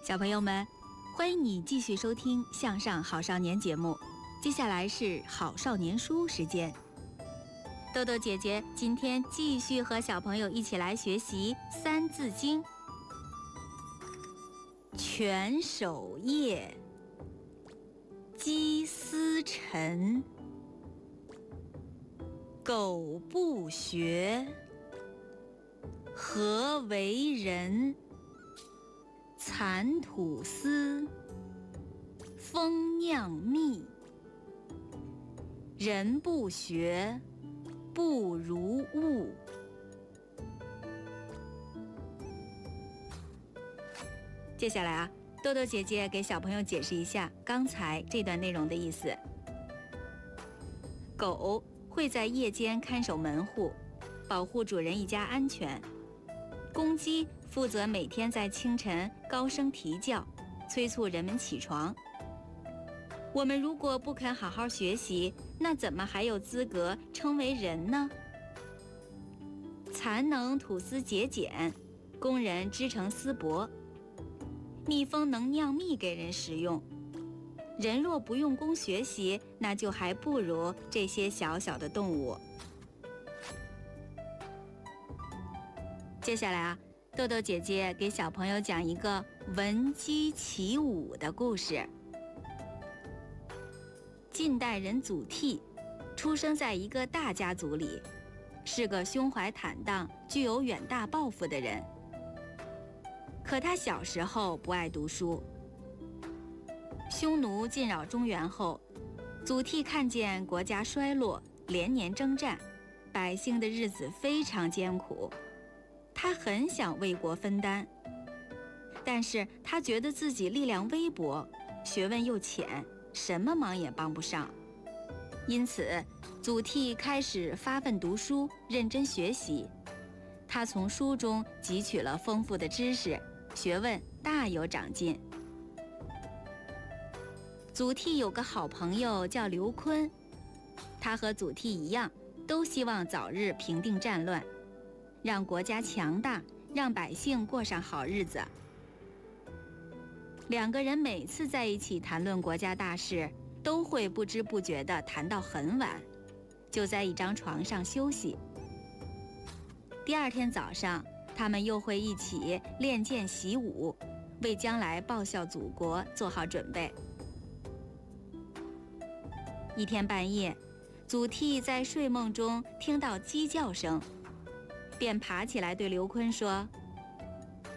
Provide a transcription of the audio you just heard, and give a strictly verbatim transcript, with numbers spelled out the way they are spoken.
小朋友们，欢迎你继续收听《向上好少年》节目。接下来是好少年书时间。豆豆姐姐今天继续和小朋友一起来学习《三字经》。犬守夜，鸡司晨，苟不学，何为人？蚕吐丝，蜂酿蜜。人不学，不如物。接下来啊，豆豆姐姐给小朋友解释一下刚才这段内容的意思。狗会在夜间看守门户，保护主人一家安全。公鸡负责每天在清晨高声啼叫，催促人们起床。我们如果不肯好好学习，那怎么还有资格称为人呢？蚕能吐丝结茧，工人织成丝帛。蜜蜂能酿蜜给人食用。人若不用功学习，那就还不如这些小小的动物。接下来啊，豆豆姐姐给小朋友讲一个闻鸡起舞的故事。晋代人祖逖出生在一个大家族里，是个胸怀坦荡、具有远大抱负的人。可他小时候不爱读书。匈奴进扰中原后，祖逖看见国家衰落，连年征战，百姓的日子非常艰苦。他很想为国分担，但是他觉得自己力量微薄，学问又浅，什么忙也帮不上。因此，祖逖开始发奋读书，认真学习。他从书中汲取了丰富的知识，学问大有长进。祖逖有个好朋友叫刘琨，他和祖逖一样，都希望早日平定战乱，让国家强大，让百姓过上好日子。两个人每次在一起谈论国家大事，都会不知不觉地谈到很晚，就在一张床上休息。第二天早上，他们又会一起练剑习武，为将来报效祖国做好准备。一天半夜，祖逖在睡梦中听到鸡叫声，便爬起来对刘琨说：“